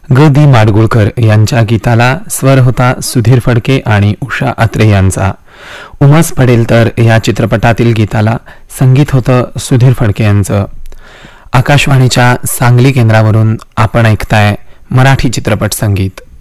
ग दी माडगुळकर यांच्या गीताला स्वर होता सुधीर फडके आणि उषा अत्रे यांचा. उमस पडेल तर या चित्रपटातील गीताला संगीत होतं सुधीर फडके यांचं. आकाशवाणीच्या सांगली केंद्रावरून आपण ऐकताय मराठी चित्रपट संगीत.